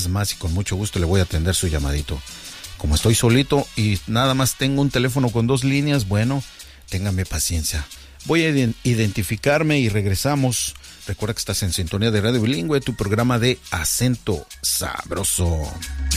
llamadas más y con mucho gusto le voy a atender su llamadito. Como estoy solito y nada más tengo un teléfono con 2 líneas, bueno, téngame paciencia. Voy a identificarme y regresamos. Recuerda que estás en sintonía de Radio Bilingüe, tu programa de acento sabroso.